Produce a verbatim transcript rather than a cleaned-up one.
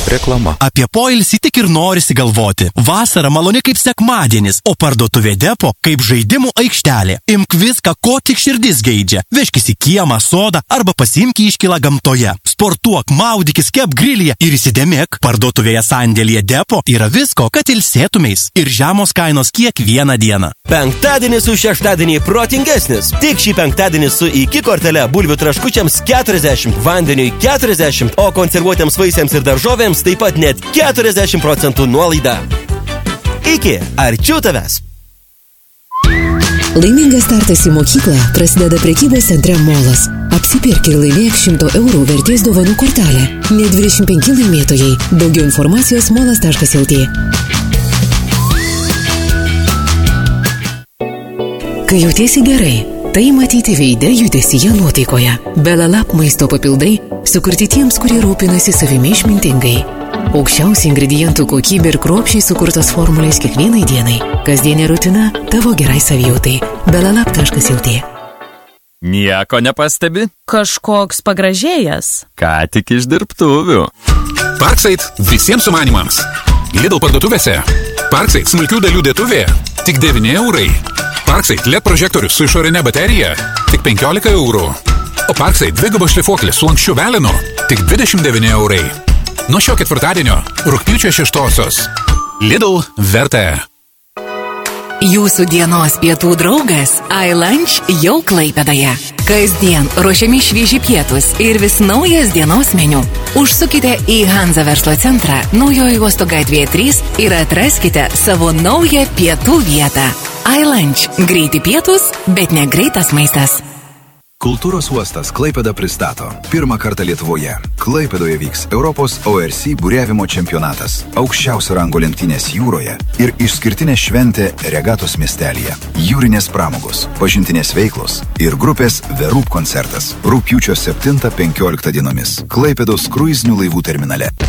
Reklama. Apie poilsį tik ir norisi galvoti. Vasara maloni kaip sekmadienis, o parduotuvė Depo kaip žaidimų aikštelė. Imk viską, ko tik širdis geidžia. Vežkis į kiemą, sodą arba pasiimk iškylą gamtoje. Sportuok, maudykis, kep grilyje ir įsidėmėk. Parduotuvėje sandėlyje Depo yra visko, kad ilsėtumeis. Ir žemos kainos kiekvieną dieną. Penktadienis už šeštadienį protingesnis. Tik šį penktadienį su iki kortele bulvių traškučiams keturiasdešimt, vandeniui keturiasdešimt, o konservuotiems vaisiams ir daržovėms taip pat net keturiasdešimt procentų nuolaida. Iki, arčiau tavęs. Laimingas startas į mokyklą prasideda prekybos centre Molas. Apsipirk ir laimėk šimto eurų vertės dovanų kortelę. Net dvidešimt penki laimėtojai. Daugiau informacijos molas taškas lt. Kai jautiesi gerai, tai matyti veide, judesyje, nuotaikoje. Belalap maisto papildai sukurti tiems, kurie rūpinasi savimi išmintingai. Aukščiausi ingredientų kokybė ir kruopščiai sukurtos formulės kiekvienai dienai. Kasdienė rutina tavo gerai savijautai. belalap taškas lt. Nieko nepastebi? Kažkoks pagražėjęs. Ką tik iš dirbtuvių. Parksait visiems sumanimams. Lidl parduotuvėse. Parksait smulkių dalių dėtuvė. Tik devyni eurai. Parksait L E D prožektorius su išorinė baterija. Tik penkiolika eurų. O Parksait dvigubo šlifuoklį su lanksčiu velinu. Tik dvidešimt devyni eurai. Nuo šio ketvirtadienio, rugpjūčio šeštosios. Lidl verta. Jūsų dienos pietų draugas iLunch jau Klaipėdoje. Kasdien ruošiami švieži pietus ir vis naujas dienos meniu. Užsukite į Hanza verslo centrą Naujojo uosto gatvėje trys ir atraskite savo naują pietų vietą. iLunch. Greiti pietus, bet ne greitas maistas. Kultūros uostas Klaipėda pristato. Pirmą kartą Lietuvoje. Klaipėdoje vyks Europos O R C buriavimo čempionatas. Aukščiausio rango lenktynės jūroje ir išskirtinė šventė regatos miestelyje. Jūrinės pramogos, pažintinės veiklos ir grupės The Roop koncertas. Rugpjūčio septintą penkioliktą dienomis. Klaipėdos kruizinių laivų terminale.